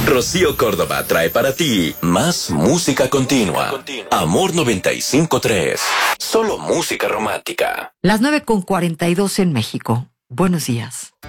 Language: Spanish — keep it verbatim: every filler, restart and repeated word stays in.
Rocío Córdoba trae para ti más música continua. Amor noventa y cinco punto tres. Solo música romántica. Las nueve con cuarenta y dos en México. Buenos días.